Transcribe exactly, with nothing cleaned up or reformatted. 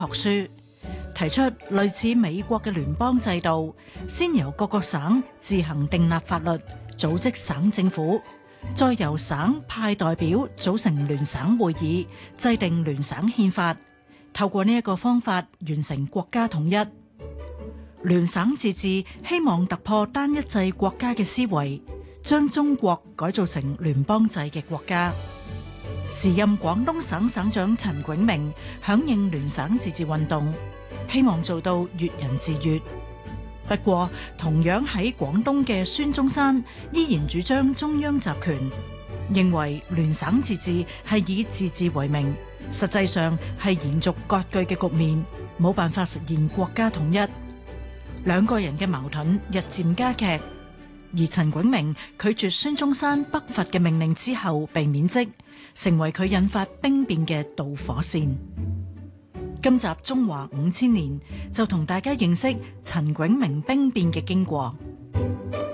學書，提出類似美國嘅聯邦制度，先由各個省自行訂立法律，組織省政府，再由省派代表組成聯省會議，制定聯省憲法，透過呢一個方法完成國家統一。聯省自治希望突破單一制國家嘅思維，將中國改造成聯邦制嘅國家。時任廣東省省長陳炯明響應聯省自治運動，希望做到粵人自粵。不過，同樣喺廣東嘅孫中山依然主張中央集權，認為聯省自治係以自治為名，實際上係延續割據嘅局面，冇辦法實現國家統一。兩個人嘅矛盾日漸加劇，而陳炯明拒絕孫中山北伐嘅命令之後被免職，成為佢引發兵變嘅導火線。今集中華五千年就同大家認識陳炯明兵變嘅經過。